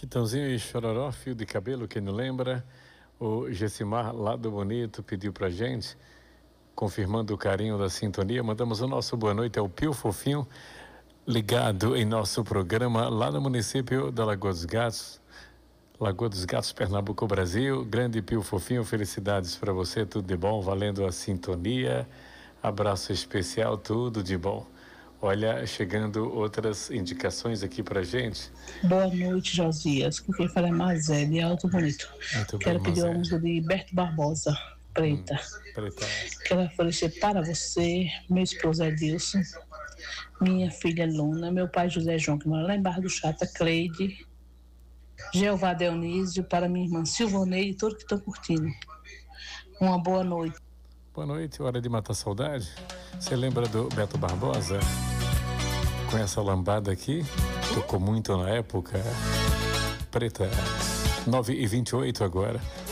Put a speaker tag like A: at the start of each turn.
A: Chitãozinho e Chororó, fio de cabelo, quem não lembra? O Gessimar, lá do Bonito, pediu pra gente, confirmando o carinho da sintonia. Mandamos o nosso boa noite ao Pio Fofinho, ligado em nosso programa lá no município da Lagoa dos Gatos, Pernambuco, Brasil. Grande Pio Fofinho, felicidades para você, tudo de bom, valendo a sintonia. Abraço especial, tudo de bom. Olha, chegando outras indicações aqui pra gente.
B: Boa noite, Josias. Quem fala é Mazé, de Alto Bonito.
A: Muito
B: Quero
A: bem,
B: pedir
A: Mazé.
B: uma música de Berto Barbosa, Preta.
A: Preta.
B: Quero oferecer para você, meu esposo Edilson, minha filha Luna, meu pai José João, que mora lá em Barra do Chata, Cleide, Jeová Dionísio, para minha irmã Silvaneide e todos que estão curtindo. Uma boa noite.
A: Boa noite, hora de matar saudade. Você lembra do Beto Barbosa? Com essa lambada aqui, tocou muito na época. Preta, 9h28 agora.